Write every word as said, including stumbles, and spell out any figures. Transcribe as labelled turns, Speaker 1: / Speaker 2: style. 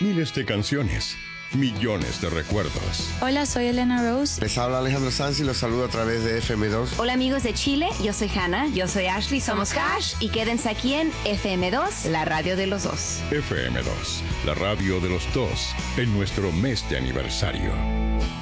Speaker 1: Miles de canciones, millones de recuerdos.
Speaker 2: Hola, soy Elena Rose.
Speaker 3: Les habla Alejandro Sanz y los saludo a través de F M dos.
Speaker 4: Hola amigos de Chile, yo soy Hannah, yo soy Ashley, somos Hash y quédense aquí en F M dos, la radio de los dos.
Speaker 1: F M dos, la radio de los dos, en nuestro mes de aniversario.